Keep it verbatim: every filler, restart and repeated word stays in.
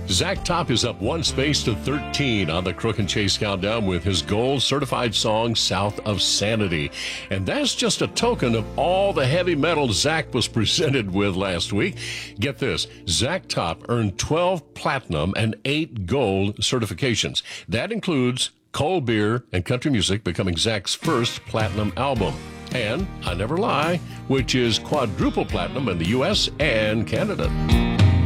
Zach Top is up one space to thirteen on the Crook and Chase Countdown with his gold certified song, South of Sanity. And that's just a token of all the heavy metal Zach was presented with last week. Get this, Zach Top earned twelve platinum and eight gold certifications. That includes Cold Beer and Country Music becoming Zach's first platinum album. And I Never Lie, which is quadruple platinum in the U S and Canada.